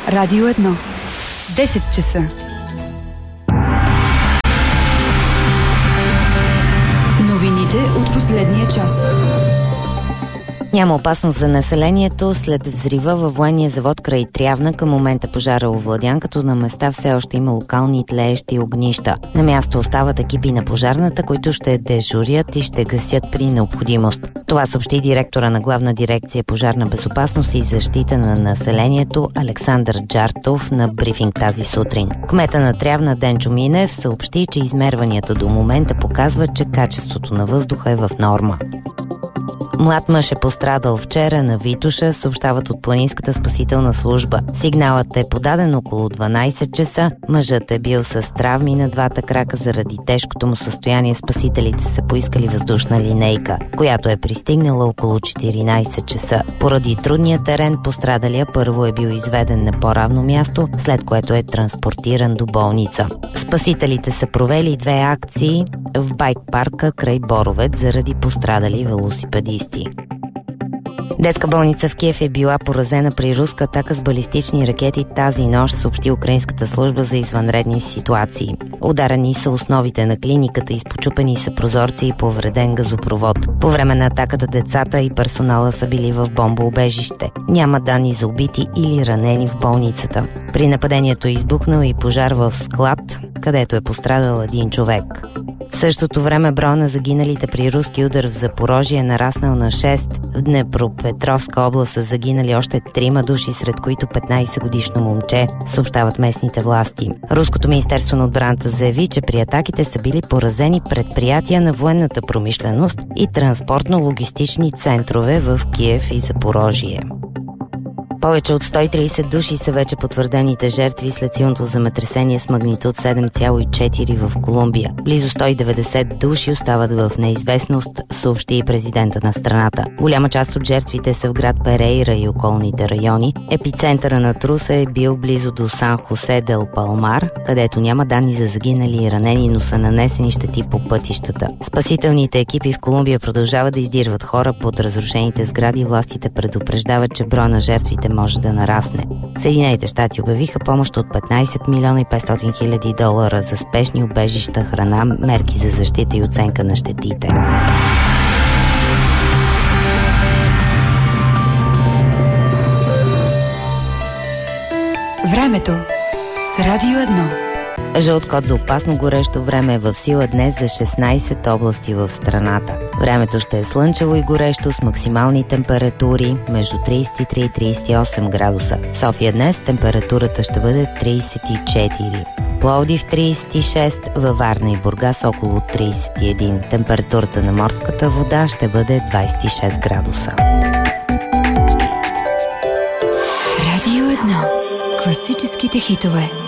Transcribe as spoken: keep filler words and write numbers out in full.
Радио едно. десет часа. Новините от последния час. Няма опасност за населението след взрива във военния завод край Трявна. Към момента пожара е овладян, като на места все още има локални тлеещи огнища. На място остават екипи на пожарната, които ще дежурят и ще гасят при необходимост. Това съобщи директора на Главна дирекция пожарна безопасност и защита на населението Александър Джартов на брифинг тази сутрин. Кмета на Трявна Денчо Минев съобщи, че измерванията до момента показват, че качеството на въздуха е в норма. Млад мъж е пострадал вчера на Витоша, съобщават от Планинската спасителна служба. Сигналът е подаден около дванайсет часа. Мъжът е бил с травми на двата крака. Заради тежкото му състояние спасителите са поискали въздушна линейка, която е пристигнала около четиринайсет часа. Поради трудния терен пострадалия първо е бил изведен на по-равно място, след което е транспортиран до болница. Спасителите са провели две акции в байк парка край Боровец заради пострадали велосипедисти. Детска болница в Киев е била поразена при руска атака с балистични ракети тази нощ, съобщи Украинската служба за извънредни ситуации. Ударени са основите на клиниката, изпочупени са прозорци и повреден газопровод. По време на атаката децата и персонала са били в бомбоубежище. Няма данни за убити или ранени в болницата. При нападението е избухнал и пожар в склад, където е пострадал един човек. В същото време броя на загиналите при руски удар в Запорожие е нараснал на шест. В Днепропетровска област са загинали още трима души, сред които петнайсетгодишно момче, съобщават местните власти. Руското министерство на отбраната заяви, че при атаките са били поразени предприятия на военната промишленост и транспортно-логистични центрове в Киев и Запорожие. Повече от сто и трийсет души са вече потвърдените жертви след силното земетресение с магнитуд седем цяло и четири в Колумбия. Близо сто и деветдесет души остават в неизвестност, съобщи и президента на страната. Голяма част от жертвите са в град Перейра и околните райони. Епицентъра на труса е бил близо до Сан Хосе дел Палмар, където няма данни за загинали и ранени, но са нанесени щети по пътищата. Спасителните екипи в Колумбия продължават да издирват хора под разрушените сгради. Властите предупреждават, че броя на жертвите може да нарасне. Съединените щати обявиха помощ от петнайсет милиона и петстотин хиляди долара за спешни убежища, храна, мерки за защита и оценка на щетите. Времето с Радио едно. Жълт код за опасно горещо време е в сила днес за шестнайсет области в страната. Времето ще е слънчево и горещо с максимални температури между трийсет и три и трийсет и осем градуса. В София днес температурата ще бъде трийсет и четири. Пловдив трийсет и шест, във Варна и Бургас около трийсет и един. Температурата на морската вода ще бъде двайсет и шест градуса. Радио едно. Класическите хитове.